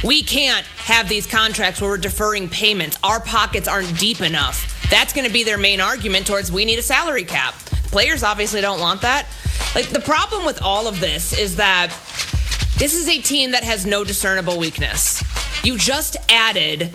we can't have these contracts where we're deferring payments. Our pockets aren't deep enough. That's going to be their main argument towards we need a salary cap. Players obviously don't want that. Like, the problem with all of this is that this is a team that has no discernible weakness. You just added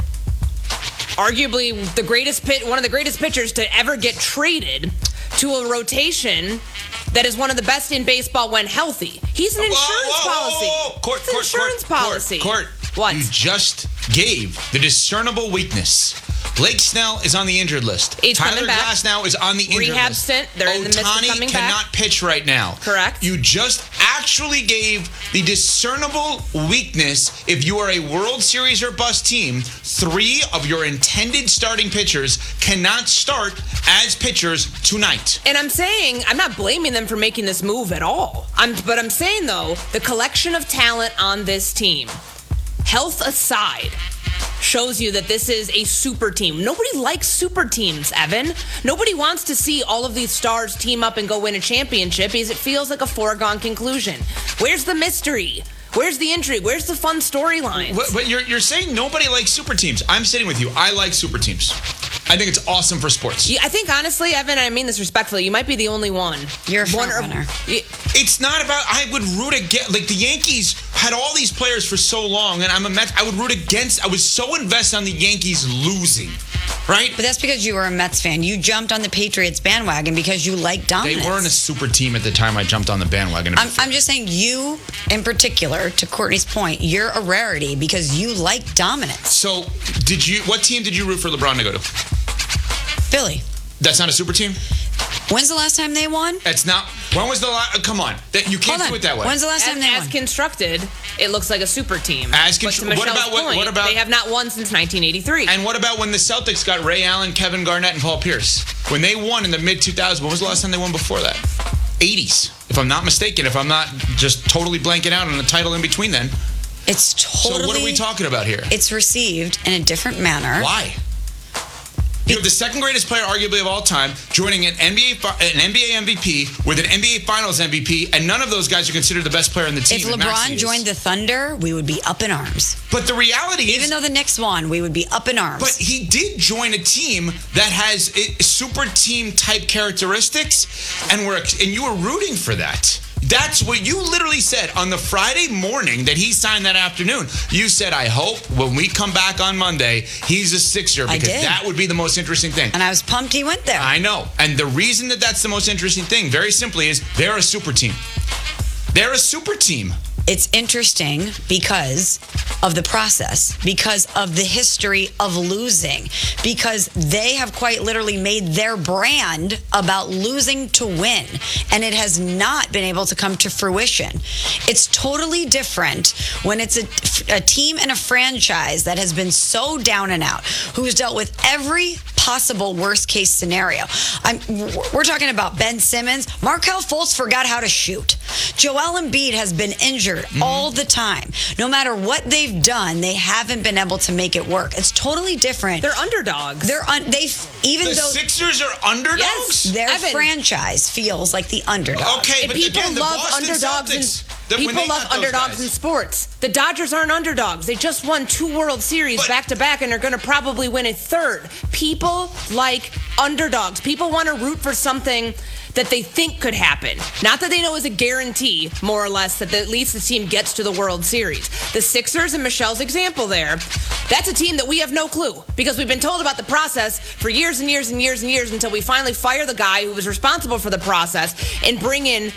arguably one of the greatest pitchers to ever get traded to a rotation that is one of the best in baseball when healthy. He's an insurance policy. Insurance policy. Court. What? You just gave the discernible weakness. Blake Snell is on the injured list. He's Tyler coming back. Glasnow is on the injured list. Rehab stint. They're in the midst of coming Ohtani back. cannot pitch right now. Correct. You just actually gave the discernible weakness. If you are a World Series or bust team, 3 of your intended starting pitchers cannot start as pitchers tonight. And I'm not blaming them for making this move at all. But I'm saying, though, the collection of talent on this team, health aside, shows you that this is a super team. Nobody likes super teams, Evan. Nobody wants to see all of these stars team up and go win a championship because it feels like a foregone conclusion. Where's the mystery? Where's the intrigue? Where's the fun storylines? But you're saying nobody likes super teams. I'm sitting with you. I like super teams. I think it's awesome for sports. Yeah, I think, honestly, Evan, I mean this respectfully, you might be the only one. You're a front runner. It's not about, I would root against, like the Yankees had all these players for so long, and I'm a Mets, I would root against, I was so invested on the Yankees losing, right? But that's because you were a Mets fan. You jumped on the Patriots bandwagon because you like dominance. They weren't a super team at the time I jumped on the bandwagon. I'm just saying, you in particular, to Courtney's point, you're a rarity because you like dominance. So, what team did you root for LeBron to go to? Philly. That's not a super team? When's the last time they won? It's not. When was the last? Come on. You can't do it that way. When's the last time they won? As constructed, it looks like a super team. What about they have not won since 1983. And what about when the Celtics got Ray Allen, Kevin Garnett, and Paul Pierce? When they won in the mid-2000s, when was the last time they won before that? 80s, if I'm not mistaken, if I'm not just totally blanking out on the title in between then. It's totally... So what are we talking about here? It's received in a different manner. Why? You have the second greatest player, arguably, of all time, joining an NBA MVP with an NBA Finals MVP, and none of those guys are considered the best player on the team. If LeBron joined the Thunder, we would be up in arms. But the reality is... Even though the Knicks won, we would be up in arms. But he did join a team that has super team-type characteristics, and you were rooting for that. That's what you literally said on the Friday morning that he signed that afternoon. You said, I hope when we come back on Monday, he's a Sixer, because that would be the most interesting thing. And I was pumped he went there. I know. And the reason that that's the most interesting thing, very simply, is they're a super team. They're a super team. It's interesting because of the process, because of the history of losing, because they have quite literally made their brand about losing to win, and it has not been able to come to fruition. It's totally different when it's a team and a franchise that has been so down and out, who's dealt with every possible worst-case scenario. We're talking about Ben Simmons. Markelle Fultz forgot how to shoot. Joel Embiid has been injured all the time. No matter what they've done, they haven't been able to make it work. It's totally different. They're underdogs. The Sixers are underdogs? Yes, their franchise feels like the underdog. Okay, but people again, the love Boston underdogs. Celtics, People love underdogs in sports. The Dodgers aren't underdogs. They just won 2 World Series back-to-back, and are going to probably win a 3rd. People like underdogs. People want to root for something that they think could happen. Not that they know is a guarantee, more or less, that at least the team gets to the World Series. The Sixers, and Michelle's example there, that's a team that we have no clue, because we've been told about the process for years and years and years and years until we finally fire the guy who was responsible for the process and bring in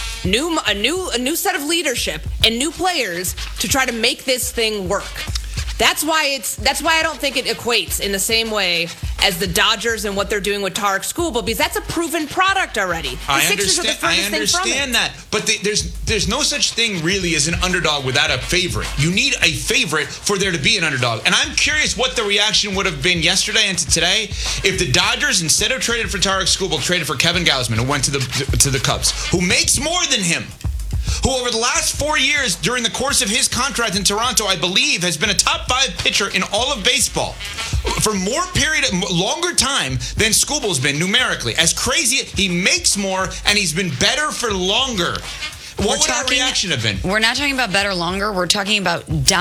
a new set of leadership and new players to try to make this thing work. That's why I don't think it equates in the same way as the Dodgers and what they're doing with Tarek Skubal, because that's a proven product already. I understand that, but there's no such thing really as an underdog without a favorite. You need a favorite for there to be an underdog. And I'm curious what the reaction would have been yesterday and to today if the Dodgers, instead of trading for Tarek Skubal, traded for Kevin Gausman, who went to the Cubs, who makes more than him, who over the last 4 years during the course of his contract in Toronto, I believe, has been a top 5 pitcher in all of baseball for longer time than Skubal's been numerically. As crazy, he makes more, and he's been better for longer. What would our reaction have been? We're not talking about better longer. We're talking about